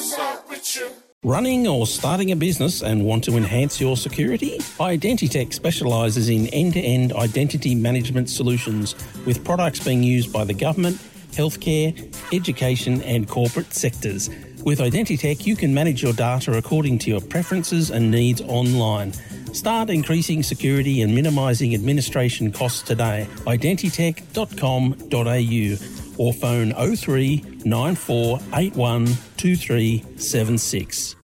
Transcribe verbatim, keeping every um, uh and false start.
start with you. Running or starting a business and want to enhance your security? Identitech specialises in end-to-end identity management solutions with products being used by the government, healthcare, education and corporate sectors. With Identitech, you can manage your data according to your preferences and needs online. Start increasing security and minimising administration costs today. identitech dot com dot a u or phone oh three nine four eight one two three seven six.